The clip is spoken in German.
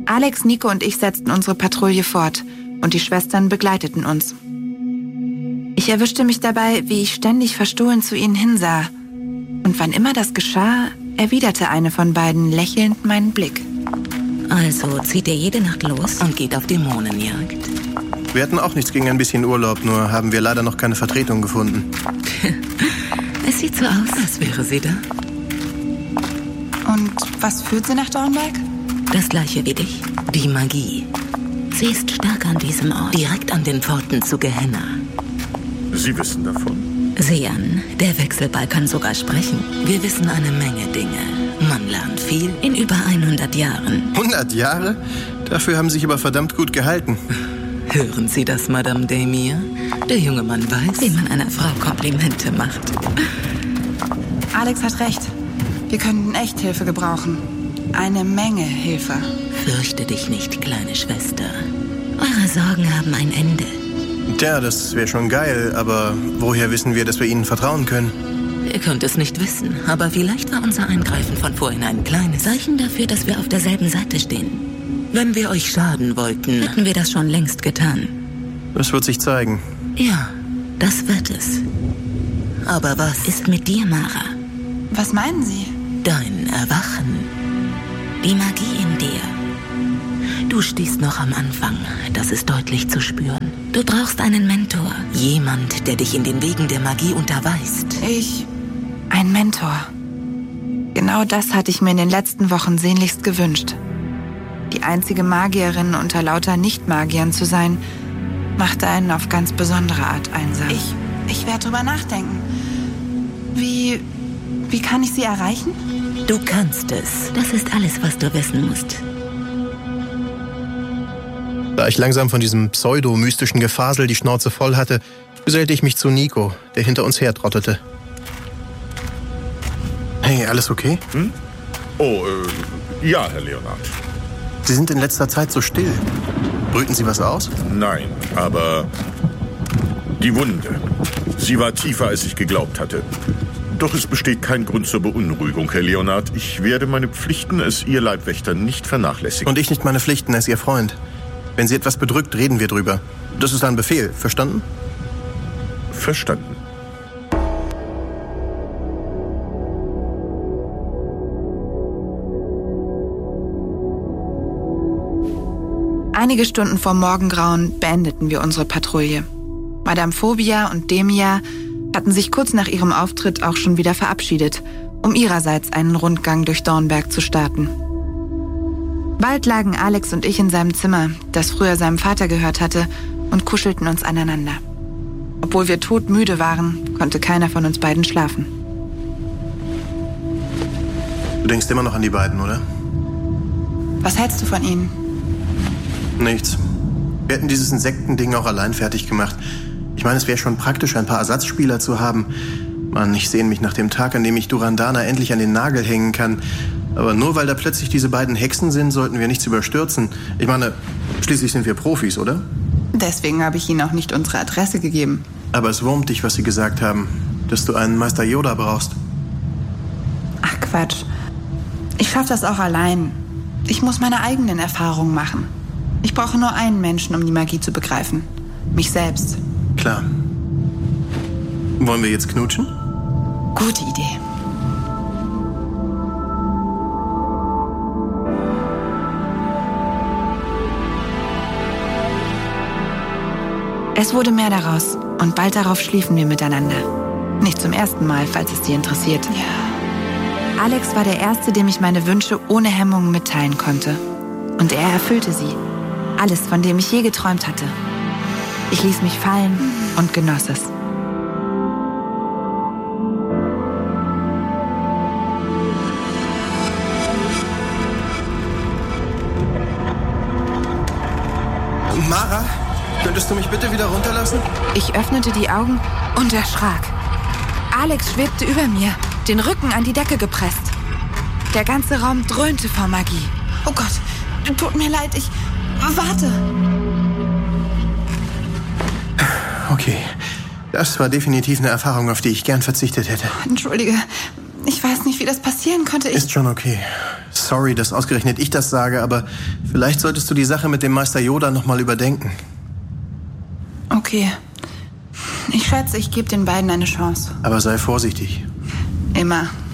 Alex, Nico und ich setzten unsere Patrouille fort und die Schwestern begleiteten uns. Ich erwischte mich dabei, wie ich ständig verstohlen zu ihnen hinsah. Und wann immer das geschah, erwiderte eine von beiden lächelnd meinen Blick. Also zieht ihr jede Nacht los und geht auf Dämonenjagd? Wir hatten auch nichts gegen ein bisschen Urlaub, nur haben wir leider noch keine Vertretung gefunden. Es sieht so aus, als wäre sie da. Und was führt sie nach Dornberg? Das gleiche wie dich, die Magie. Sie ist stark an diesem Ort, direkt an den Pforten zu Gehenna. Sie wissen davon? Sieh an, der Wechselball kann sogar sprechen. Wir wissen eine Menge Dinge. Man lernt viel in über 100 Jahren. 100 Jahre? Dafür haben Sie sich aber verdammt gut gehalten. Hören Sie das, Madame Demir? Der junge Mann weiß, wie man einer Frau Komplimente macht. Alex hat recht. Wir könnten echt Hilfe gebrauchen. Eine Menge Hilfe. Fürchte dich nicht, kleine Schwester. Eure Sorgen haben ein Ende. Tja, das wäre schon geil, aber woher wissen wir, dass wir Ihnen vertrauen können? Ihr könnt es nicht wissen, aber vielleicht war unser Eingreifen von vorhin ein kleines Zeichen dafür, dass wir auf derselben Seite stehen. Wenn wir euch schaden wollten, hätten wir das schon längst getan. Das wird sich zeigen. Ja, das wird es. Aber was ist mit dir, Mara? Was meinen Sie? Dein Erwachen. Die Magie in dir. Du stehst noch am Anfang, das ist deutlich zu spüren. Du brauchst einen Mentor. Jemand, der dich in den Wegen der Magie unterweist. Ein Mentor. Genau das hatte ich mir in den letzten Wochen sehnlichst gewünscht. Die einzige Magierin unter lauter Nicht-Magiern zu sein, machte einen auf ganz besondere Art einsam. Ich werde drüber nachdenken. Wie kann ich sie erreichen? Du kannst es. Das ist alles, was du wissen musst. Da ich langsam von diesem pseudo-mystischen Gefasel die Schnauze voll hatte, gesellte ich mich zu Nico, der hinter uns hertrottelte. Hey, alles okay? Ja, Herr Leonard. Sie sind in letzter Zeit so still. Brüten Sie was aus? Nein, aber die Wunde. Sie war tiefer, als ich geglaubt hatte. Doch es besteht kein Grund zur Beunruhigung, Herr Leonard. Ich werde meine Pflichten als Ihr Leibwächter nicht vernachlässigen. Und ich nicht meine Pflichten als Ihr Freund. Wenn Sie etwas bedrückt, reden wir drüber. Das ist ein Befehl, verstanden? Verstanden. Einige Stunden vor Morgengrauen beendeten wir unsere Patrouille. Madame Phobia und Demia hatten sich kurz nach ihrem Auftritt auch schon wieder verabschiedet, um ihrerseits einen Rundgang durch Dornberg zu starten. Bald lagen Alex und ich in seinem Zimmer, das früher seinem Vater gehört hatte, und kuschelten uns aneinander. Obwohl wir todmüde waren, konnte keiner von uns beiden schlafen. Du denkst immer noch an die beiden, oder? Was hältst du von ihnen? Nichts. Wir hätten dieses Insektending auch allein fertig gemacht. Ich meine, es wäre schon praktisch, ein paar Ersatzspieler zu haben. Mann, ich sehne mich nach dem Tag, an dem ich Durandana endlich an den Nagel hängen kann. Aber nur weil da plötzlich diese beiden Hexen sind, sollten wir nichts überstürzen. Ich meine, schließlich sind wir Profis, oder? Deswegen habe ich ihnen auch nicht unsere Adresse gegeben. Aber es wurmt dich, was sie gesagt haben, dass du einen Meister Yoda brauchst. Ach Quatsch. Ich schaffe das auch allein. Ich muss meine eigenen Erfahrungen machen. Ich brauche nur einen Menschen, um die Magie zu begreifen. Mich selbst. Klar. Wollen wir jetzt knutschen? Gute Idee. Es wurde mehr daraus und bald darauf schliefen wir miteinander. Nicht zum ersten Mal, falls es dir interessiert. Ja. Alex war der Erste, dem ich meine Wünsche ohne Hemmungen mitteilen konnte. Und er erfüllte sie. Alles, von dem ich je geträumt hatte. Ich ließ mich fallen und genoss es. Mara, könntest du mich bitte wieder runterlassen? Ich öffnete die Augen und erschrak. Alex schwebte über mir, den Rücken an die Decke gepresst. Der ganze Raum dröhnte vor Magie. Oh Gott, tut mir leid, Warte. Okay, das war definitiv eine Erfahrung, auf die ich gern verzichtet hätte. Entschuldige, ich weiß nicht, wie das passieren konnte. Ist schon okay. Sorry, dass ausgerechnet ich das sage, aber vielleicht solltest du die Sache mit dem Meister Yoda nochmal überdenken. Okay. Ich schätze, ich gebe den beiden eine Chance. Aber sei vorsichtig. Immer.